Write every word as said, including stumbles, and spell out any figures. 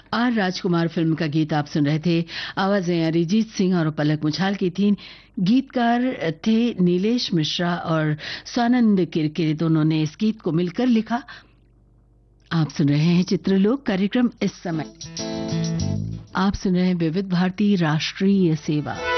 Are Rajkumar film का गीत आप सुन रहे थे। आवाजें अरिजीत सिंह और पलक मुछाल की थीं। गीतकार थे नीलेश मिश्रा और स्वानंद किरकिरे, दोनों ने इस गीत को मिलकर लिखा। आप सुन रहे हैं चित्रलोक कार्यक्रम। इस समय आप सुन रहे हैं विविध भारती राष्ट्रीय सेवा।